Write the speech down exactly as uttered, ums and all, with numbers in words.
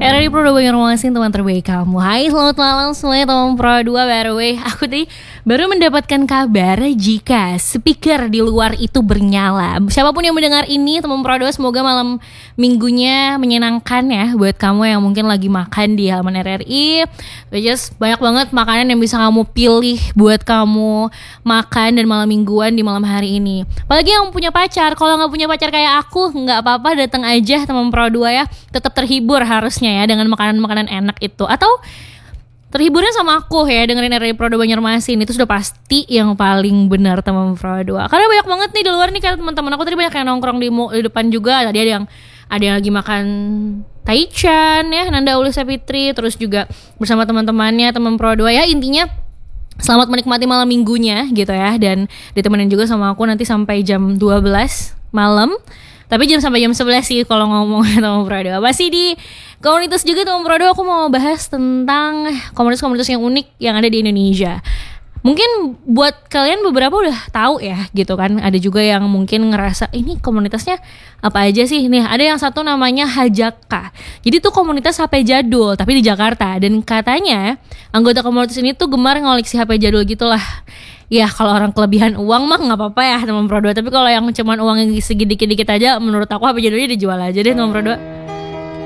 Era di Pro dua Banjarmasin, teman terbaik kamu. Hai, selamat malam semuanya teman Pro dua. By the way, aku tadi baru mendapatkan kabar jika speaker di luar itu bernyala. Siapapun yang mendengar ini, teman Pro dua, semoga malam minggunya menyenangkan ya buat kamu yang mungkin lagi makan di halaman R R I. Which is banyak banget makanan yang bisa kamu pilih buat kamu makan dan malam mingguan di malam hari ini. Apalagi yang punya pacar. Kalau nggak punya pacar kayak aku, nggak apa-apa, datang aja teman Pro dua ya. Tetap terhibur harusnya ya dengan makanan-makanan enak itu. Atau terhiburnya sama aku ya, dengerin R R I Pro dua Banjarmasin. Itu sudah pasti yang paling benar teman Pro dua. Karena banyak banget nih di luar nih kayak teman-teman aku tadi banyak yang nongkrong di, di depan juga. Tadi ada yang ada yang lagi makan taichan ya, Nanda Ulisa Fitri, terus juga bersama teman-temannya teman Pro dua ya. Intinya selamat menikmati malam minggunya gitu ya, dan ditemenin juga sama aku nanti sampai jam dua belas malam. Tapi jam sampai jam sebelas sih kalau ngomong sama Pro dua. Masih di komunitas juga teman Pro dua, aku mau bahas tentang komunitas-komunitas yang unik yang ada di Indonesia. Mungkin buat kalian beberapa udah tahu ya gitu kan. Ada juga yang mungkin ngerasa ini komunitasnya apa aja sih. Nih ada yang satu namanya Hajaka. Jadi tuh komunitas H P jadul tapi di Jakarta. Dan katanya anggota komunitas ini tuh gemar ngoleksi H P jadul gitulah. Ya kalau orang kelebihan uang mah gak apa-apa ya teman Pro dua. Tapi kalau yang cuman uang yang segini dikit-dikit aja, menurut aku H P jadulnya dijual aja deh teman Pro dua.